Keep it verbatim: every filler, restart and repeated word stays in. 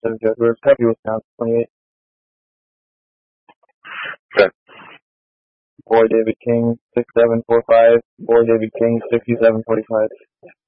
Seven Judge Rivers, Heavy, Wisconsin, twenty-eight. Okay. Boy David King, six seven four five. Boy David King, sixty-seven forty-five.